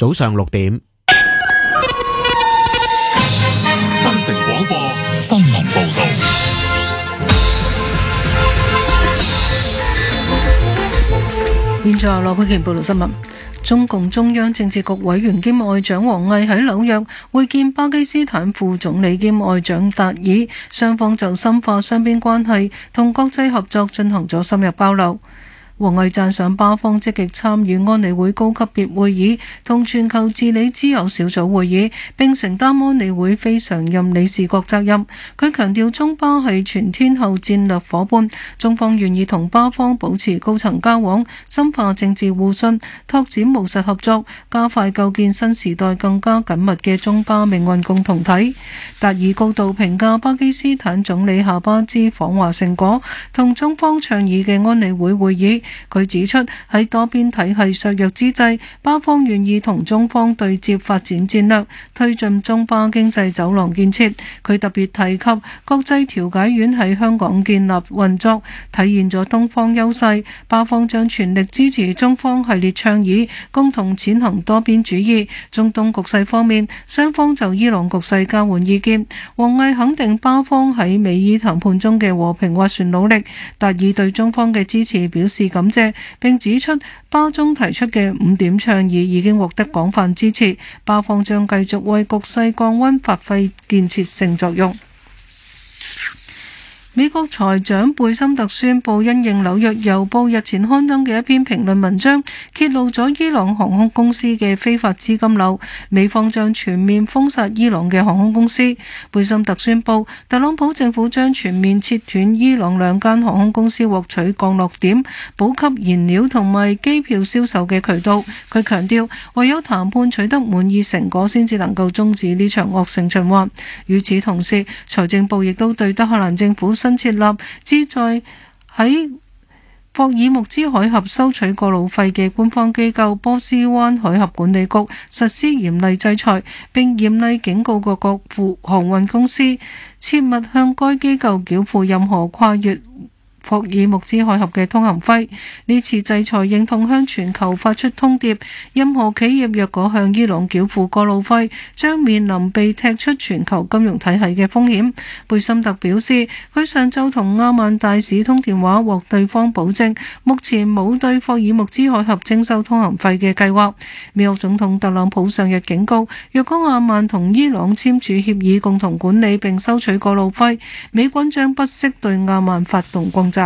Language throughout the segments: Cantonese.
早上6點。 新城廣播新聞報道。 現在羅佩琪報道新聞。中共中央政治局委員兼外長王毅喺紐約會見巴基斯坦副總理兼外長達爾，雙方就深化雙邊關係同國際合作進行咗深入交流。王毅讚賞巴方積極參與安理會高級別會議同全球治理之友小組會議，並承擔安理會非常任理事國責任。佢強調中巴係全天候戰略夥伴，中方願意同巴方保持高層交往，深化政治互信，拓展務實合作，加快構建新時代更加緊密嘅中巴命運共同體。達爾高度評價巴基斯坦總理夏巴茲訪華成果同中方倡議嘅安理會會議。佢指出，喺多邊體系削弱之際，巴方願意同中方對接發展戰略，推進中巴經濟走廊建設。佢特別提及國際調解院喺香港建立運作，體現咗東方優勢。巴方將全力支持中方系列倡議，共同踐行多邊主義。中東局勢方面，雙方就伊朗局勢交換意見。王毅肯定巴方喺美伊談判中嘅和平斡旋努力，達爾對中方嘅支持表示感謝，並指出巴中提出嘅5點倡議已經獲得廣泛支持，巴方將繼續為局勢降溫發揮建設性作用。美國財長貝森特宣布，因應紐約郵報日前刊登嘅一篇評論文章，揭露咗伊朗航空公司嘅非法資金流，美方將全面封殺伊朗嘅航空公司。貝森特宣布，特朗普政府將全面切斷伊朗2間航空公司獲取降落點、補給燃料同埋機票銷售嘅渠道。佢強調，唯有談判取得滿意成果，先至能夠終止呢場惡性循環。與此同時，財政部亦都對德黑蘭政府新設立旨在喺霍爾木茲海峽收取過路費嘅官方機構波斯灣海峽管理局實施嚴厲制裁，並嚴厲警告各國航運公司切勿向該機構繳付任何跨越霍爾木茲海峽嘅通行費。呢次制裁認同向全球發出通牒，任何企業若果向伊朗繳付過路費，將面臨被踢出全球金融體系嘅風險。貝森特表示，佢上晝同阿曼大使通電話，獲對方保證目前冇對霍爾木茲海峽徵收通行費嘅計劃。美國總統特朗普上日警告，若果阿曼同伊朗簽署協議，共同管理並收取過路費，美軍將不惜對阿曼發動轟炸。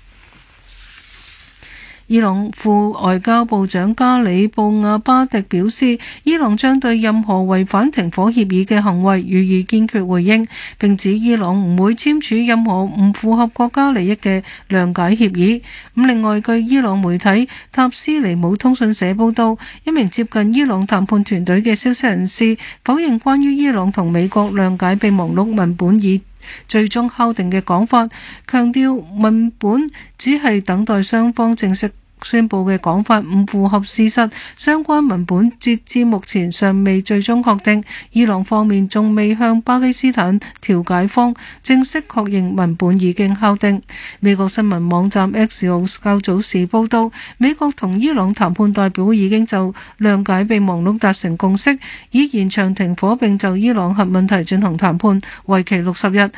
伊朗副外交部長加里布亞巴迪表示，伊朗將對任何違反停火協議嘅行為予以堅決回應，並指伊朗唔會簽署任何唔符合國家利益嘅諒解協議。另外，據伊朗媒體塔斯尼姆通訊社報道，一名接近伊朗談判團隊嘅消息人士否認關於伊朗同美國諒解備忘錄文本已最終敲定嘅講法，強調文本只係等待雙方正式宣佈嘅講法唔符合事實，相關文本截至目前尚未最終確定。伊朗方面仲未向巴基斯坦調解方正式確認文本已經敲定。美國新聞網站 Axios 較早時報道，美國同伊朗談判代表已經就諒解備忘錄達成共識，以延長停火並就伊朗核問題進行談判，為期60日。